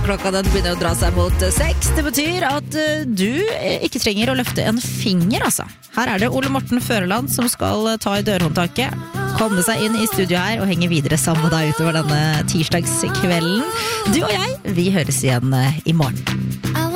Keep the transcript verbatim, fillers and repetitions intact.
klokka den begynner å dra seg mot seks. Det betyr at du ikke trenger å løfte en finger, altså. Her er det Ole Morten Føreland som skal ta i dørhåndtaket, komme seg inn i studio her og henge videre sammen med deg utover denne tirsdagskvelden. Du og jeg, vi høres igjen i morgen.